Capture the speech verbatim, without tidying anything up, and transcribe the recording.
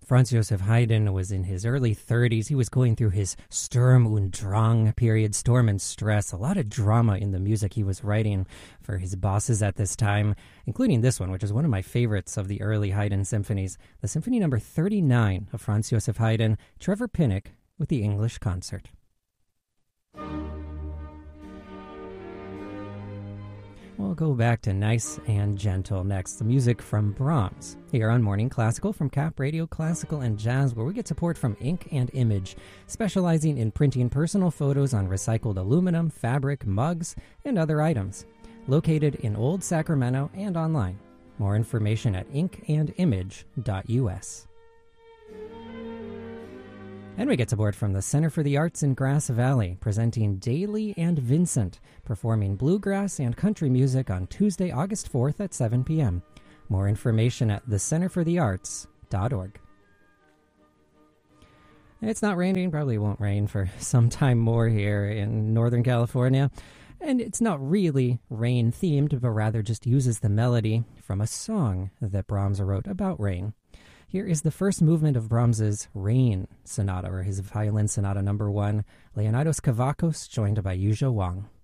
Franz Joseph Haydn was in his early thirties. He was going through his Sturm und Drang period, storm and stress, a lot of drama in the music he was writing for his bosses at this time, including this one, which is one of my favorites of the early Haydn symphonies, the Symphony Number thirty-nine of Franz Joseph Haydn, Trevor Pinnock with the English Concert. We'll go back to nice and gentle next. The music from Brahms here on Morning Classical from Cap Radio Classical and Jazz, where we get support from Ink and Image, specializing in printing personal photos on recycled aluminum, fabric, mugs, and other items. Located in Old Sacramento and online. More information at ink and image dot u s. And we get support from the Center for the Arts in Grass Valley, presenting Daly and Vincent, performing bluegrass and country music on Tuesday, August fourth at seven p.m. More information at the center for the arts dot org. It's not raining, probably won't rain for some time more here in Northern California. And it's not really rain-themed, but rather just uses the melody from a song that Brahms wrote about rain. Here is the first movement of Brahms's Rain Sonata, or his Violin Sonata number one, Leonidas Kavakos, joined by Yuzhou Wang.